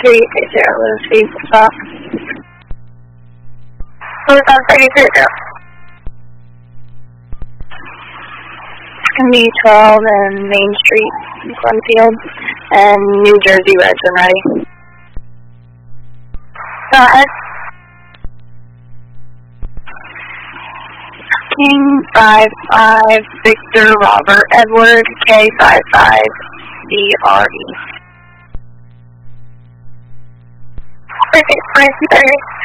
330, let's see, stop. Who's on 330? It's going to be 12 and Main Street, Glenfield, and New Jersey Reds when ready. Go ahead. King 55 Victor Robert Edward K55 BRE. Perfect, 330.